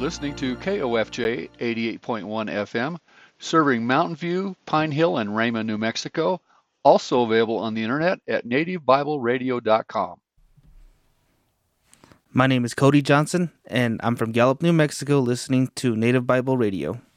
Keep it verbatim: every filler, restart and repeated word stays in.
listening to K O F J eighty-eight point one F M, serving Mountain View, Pine Hill, and Rama, New Mexico. Also available on the internet at native bible radio dot com. My name is Cody Johnson, and I'm from Gallup, New Mexico, listening to Native Bible Radio.